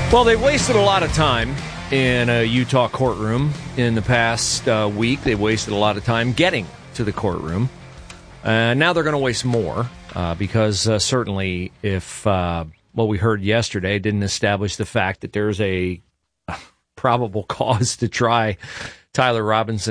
Well, they wasted a lot of time in a Utah courtroom in the past week. They wasted a lot of time getting to the courtroom. Now they're going to waste more because certainly if what we heard yesterday didn't establish the fact that there's a probable cause to try Tyler Robinson